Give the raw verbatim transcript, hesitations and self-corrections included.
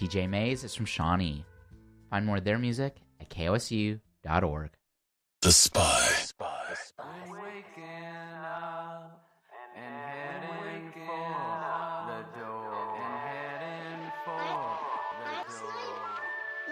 T J Mays is from Shawnee. Find more of their music at K O S U dot org. The Spy. The Spy. The Spy.